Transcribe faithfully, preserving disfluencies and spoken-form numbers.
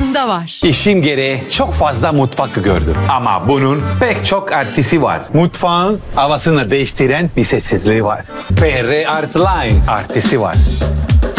hayatında var. İşim gereği çok fazla mutfak gördüm. Ama bunun pek çok artısı var. Mutfağın havasını değiştiren bir sessizliği var. F R Art Line artısı var.